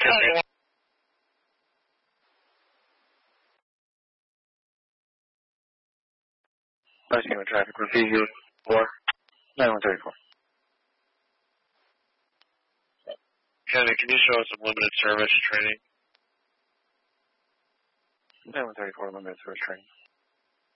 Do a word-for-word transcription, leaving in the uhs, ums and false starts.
Nice human traffic review four nine one thirty four. Kevin, can you show us some limited service training? nine one thirty four limited service training.